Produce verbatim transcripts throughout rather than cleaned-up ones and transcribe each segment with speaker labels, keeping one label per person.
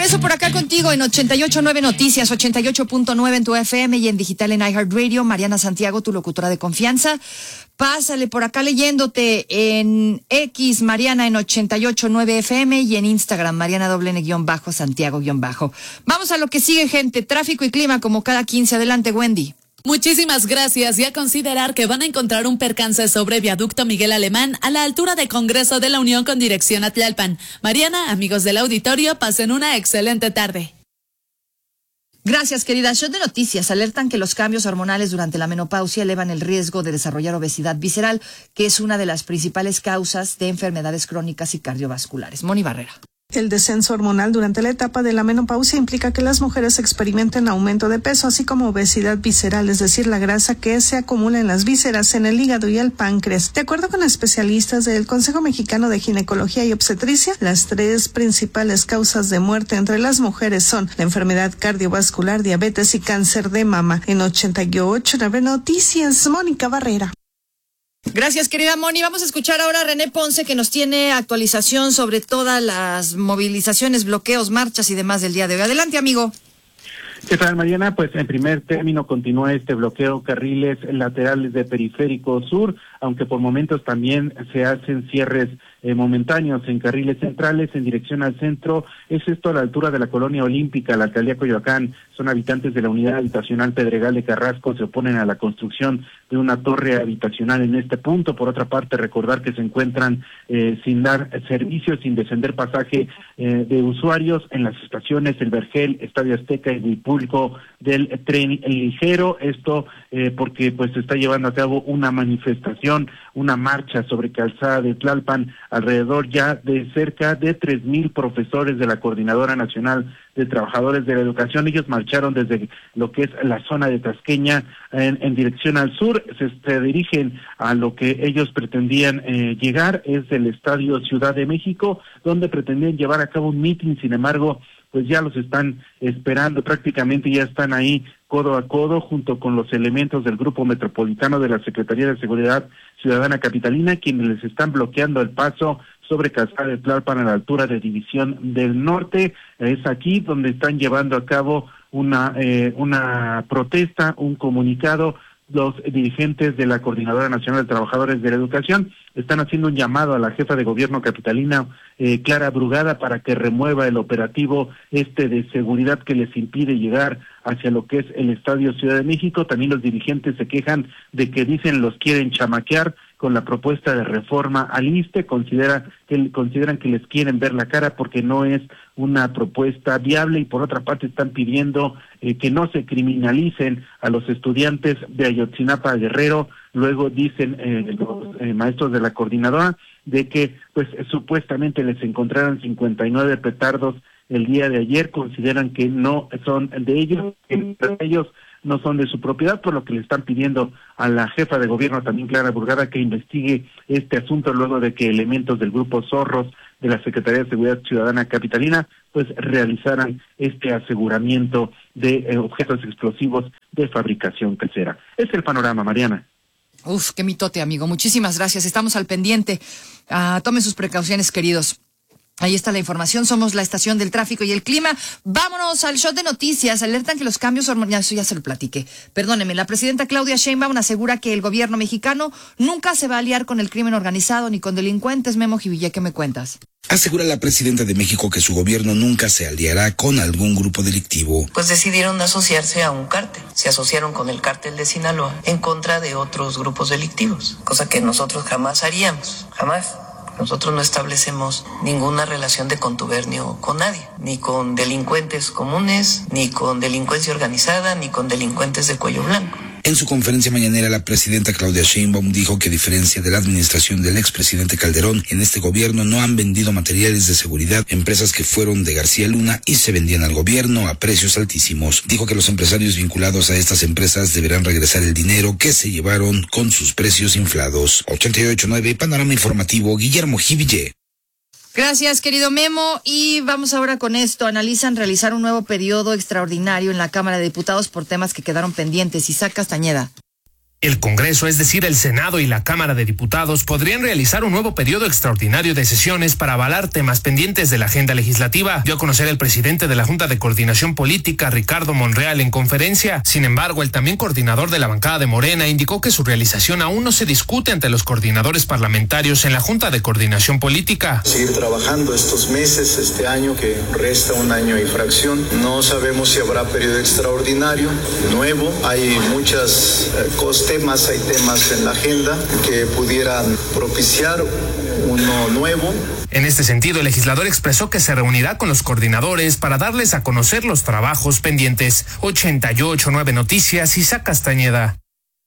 Speaker 1: regreso por acá contigo en ochenta y ocho punto nueve Noticias, ochenta y ocho punto nueve en tu F M y en digital en iHeartRadio. Mariana Santiago, tu locutora de confianza. Pásale por acá leyéndote en X, Mariana en ochenta y ocho punto nueve F M y en Instagram, Mariana doble N guión bajo, Santiago guión bajo. Vamos a lo que sigue, gente. Tráfico y clima como cada quince. Adelante, Wendy.
Speaker 2: Muchísimas gracias y a considerar que van a encontrar un percance sobre Viaducto Miguel Alemán a la altura de Congreso de la Unión con dirección a Tlalpan. Mariana, amigos del auditorio, pasen una excelente tarde.
Speaker 1: Gracias, querida. Shot de noticias alertan que los cambios hormonales durante la menopausia elevan el riesgo de desarrollar obesidad visceral, que es una de las principales causas de enfermedades crónicas y cardiovasculares. Moni Barrera.
Speaker 3: El descenso hormonal durante la etapa de la menopausia implica que las mujeres experimenten aumento de peso, así como obesidad visceral, es decir, la grasa que se acumula en las vísceras, en el hígado y el páncreas. De acuerdo con especialistas del Consejo Mexicano de Ginecología y Obstetricia, las tres principales causas de muerte entre las mujeres son la enfermedad cardiovascular, diabetes y cáncer de mama. En ochenta y ocho punto nueve Noticias, Mónica Barrera.
Speaker 1: Gracias, querida Moni. Vamos a escuchar ahora a René Ponce, que nos tiene actualización sobre todas las movilizaciones, bloqueos, marchas y demás del día de hoy. Adelante, amigo.
Speaker 4: ¿Qué tal, Mariana? Pues en primer término continúa este bloqueo carriles laterales de Periférico Sur, aunque por momentos también se hacen cierres eh, momentáneos en carriles centrales en dirección al centro. Es esto a la altura de la Colonia Olímpica, la alcaldía Coyoacán. Son habitantes de la unidad habitacional Pedregal de Carrasco, se oponen a la construcción de una torre habitacional en este punto. Por otra parte, recordar que se encuentran eh, sin dar servicios, sin descender pasaje eh, de usuarios en las estaciones El Vergel, Estadio Azteca y el público del tren ligero. Esto eh, porque pues se está llevando a cabo una manifestación, una marcha sobre Calzada de Tlalpan, alrededor ya de cerca de tres mil profesores de la Coordinadora Nacional de Trabajadores de la Educación. Ellos marcharon desde lo que es la zona de Tasqueña en, en dirección al sur, se, se dirigen a lo que ellos pretendían eh, llegar, es el Estadio Ciudad de México, donde pretendían llevar a cabo un mitin. Sin embargo, pues ya los están esperando, prácticamente ya están ahí codo a codo junto con los elementos del Grupo Metropolitano de la Secretaría de Seguridad Ciudadana Capitalina, quienes les están bloqueando el paso sobre Calzada de Tlalpan a la altura de División del Norte. Es aquí donde están llevando a cabo una eh, una protesta, un comunicado. Los dirigentes de la Coordinadora Nacional de Trabajadores de la Educación están haciendo un llamado a la jefa de gobierno capitalina, eh, Clara Brugada, para que remueva el operativo este de seguridad que les impide llegar hacia lo que es el Estadio Ciudad de México. También los dirigentes se quejan de que dicen los quieren chamaquear con la propuesta de reforma al I S S S T E. Considera que consideran que les quieren ver la cara porque no es una propuesta viable, y por otra parte están pidiendo eh, que no se criminalicen a los estudiantes de Ayotzinapa Guerrero. Luego dicen eh, los eh, maestros de la coordinadora de que pues eh, supuestamente les encontraron cincuenta y nueve petardos el día de ayer. Consideran que no son de ellos, que ellos no son de su propiedad, por lo que le están pidiendo a la jefa de gobierno, también Clara Brugada, que investigue este asunto luego de que elementos del grupo Zorros de la Secretaría de Seguridad Ciudadana Capitalina pues realizaran este aseguramiento de eh, objetos explosivos de fabricación casera. Es el panorama, Mariana.
Speaker 1: Uf, qué mitote, amigo. Muchísimas gracias. Estamos al pendiente. Uh, tomen sus precauciones, queridos. Ahí está la información. Somos la estación del tráfico y el clima. Vámonos al shot de noticias. Alertan que los cambios hormonales... Eso ya se lo platiqué. Perdóneme. La presidenta Claudia Sheinbaum asegura que el gobierno mexicano nunca se va a aliar con el crimen organizado ni con delincuentes. Memo Jiville, ¿qué me cuentas?
Speaker 5: Asegura la presidenta de México que su gobierno nunca se aliará con algún grupo delictivo.
Speaker 6: Pues decidieron asociarse a un cártel. Se asociaron con el cártel de Sinaloa en contra de otros grupos delictivos, cosa que nosotros jamás haríamos, jamás. Nosotros no establecemos ninguna relación de contubernio con nadie, ni con delincuentes comunes, ni con delincuencia organizada, ni con delincuentes de cuello blanco.
Speaker 5: En su conferencia mañanera, la presidenta Claudia Sheinbaum dijo que, a diferencia de la administración del expresidente Calderón, en este gobierno no han vendido materiales de seguridad, empresas que fueron de García Luna y se vendían al gobierno a precios altísimos. Dijo que los empresarios vinculados a estas empresas deberán regresar el dinero que se llevaron con sus precios inflados. ochenta y ocho punto nueve, Panorama Informativo, Guillermo Jiville.
Speaker 1: Gracias, querido Memo. Y vamos ahora con esto. Analizan realizar un nuevo periodo extraordinario en la Cámara de Diputados por temas que quedaron pendientes. Isaac Castañeda.
Speaker 7: El Congreso, es decir, el Senado y la Cámara de Diputados, podrían realizar un nuevo periodo extraordinario de sesiones para avalar temas pendientes de la agenda legislativa, dio a conocer el presidente de la Junta de Coordinación Política, Ricardo Monreal, en conferencia. Sin embargo, el también coordinador de la bancada de Morena indicó que su realización aún no se discute ante los coordinadores parlamentarios en la Junta de Coordinación Política.
Speaker 8: Seguir trabajando estos meses, este año que resta un año y fracción. No sabemos si habrá periodo extraordinario nuevo. Hay muchas eh, cosas. Temas, hay temas en la agenda que pudieran propiciar uno nuevo.
Speaker 7: En este sentido, el legislador expresó que se reunirá con los coordinadores para darles a conocer los trabajos pendientes. ochenta y ocho punto nueve Noticias, Isaac Castañeda.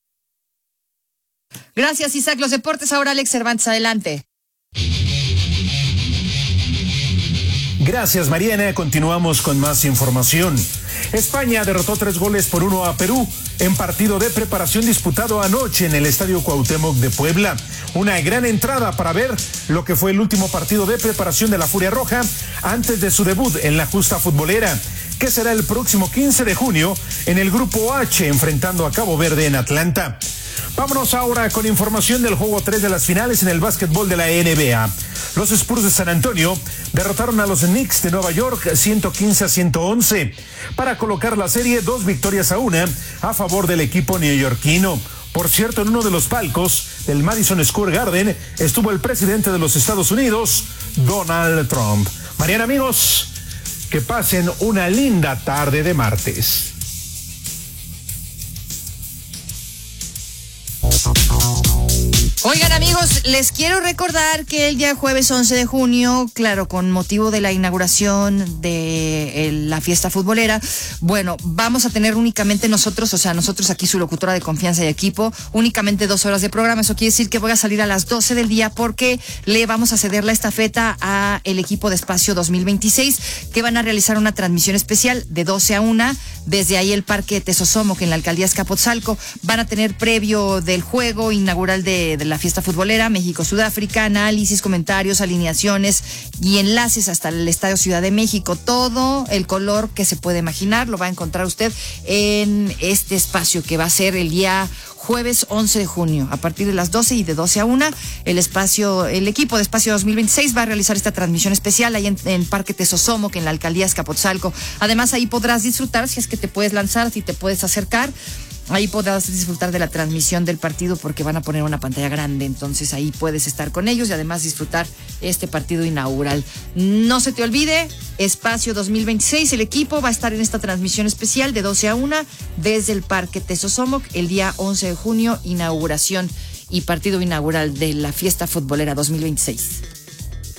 Speaker 1: Gracias, Isaac. Los deportes ahora, Alex Cervantes, adelante.
Speaker 9: Gracias, Mariana. Continuamos con más información. España derrotó tres goles por uno a Perú en partido de preparación disputado anoche en el Estadio Cuauhtémoc de Puebla. Una gran entrada para ver lo que fue el último partido de preparación de la Furia Roja antes de su debut en la justa futbolera, que será el próximo quince de junio en el Grupo H, enfrentando a Cabo Verde en Atlanta. Vámonos ahora con información del juego tres de las finales en el básquetbol de la N B A. Los Spurs de San Antonio derrotaron a los Knicks de Nueva York ciento quince a ciento once para colocar la serie dos victorias a una a favor del equipo neoyorquino. Por cierto, en uno de los palcos del Madison Square Garden estuvo el presidente de los Estados Unidos, Donald Trump. Mariana, amigos, que pasen una linda tarde de martes.
Speaker 1: Oigan, amigos, les quiero recordar que el día jueves once de junio, claro, con motivo de la inauguración de el, la fiesta futbolera, bueno, vamos a tener únicamente nosotros, o sea, nosotros aquí su locutora de confianza y equipo, únicamente dos horas de programa. Eso quiere decir que voy a salir a las doce del día porque le vamos a ceder la estafeta a el equipo de Espacio dos mil veintiséis, que van a realizar una transmisión especial de doce a una desde ahí el Parque Tesosomoc en la alcaldía Azcapotzalco. Van a tener previo del juego inaugural de, de la fiesta futbolera México-Sudáfrica, análisis, comentarios, alineaciones y enlaces hasta el Estadio Ciudad de México. Todo el color que se puede imaginar lo va a encontrar usted en este espacio que va a ser el día jueves once de junio, a partir de las doce y de doce a una, el espacio, el equipo de Espacio dos mil veintiséis va a realizar esta transmisión especial ahí en, en Parque Tesosomoc, en la alcaldía Azcapotzalco. Además, ahí podrás disfrutar, si es que te puedes lanzar, si te puedes acercar, ahí podrás disfrutar de la transmisión del partido porque van a poner una pantalla grande, entonces ahí puedes estar con ellos y además disfrutar este partido inaugural. No se te olvide, Espacio dos mil veintiséis, el equipo va a estar en esta transmisión especial de doce a una desde el Parque Tesosomoc el día once de junio, inauguración y partido inaugural de la fiesta futbolera dos mil veintiséis.